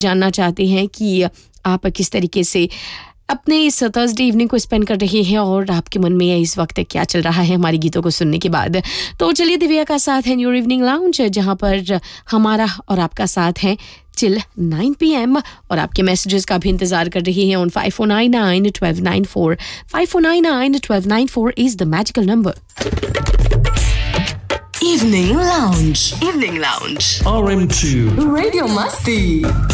जानना चाहते हैं कि आप किस तरीके से अपने इस थर्सडे इवनिंग को स्पेंड कर रहे हैं और आपके मन में इस वक्त क्या चल रहा है हमारी गीतों को सुनने के बाद। तो चलिए दिव्या का साथ है योर इवनिंग लाउंज, जहां पर हमारा और आपका साथ है till 9 p.m. और आपके मैसेजेस का भी इंतजार कर रही हैं on 5499-1294। 5499-1294 is the magical number. Evening Lounge. Evening Lounge. RM2. Radio Masti.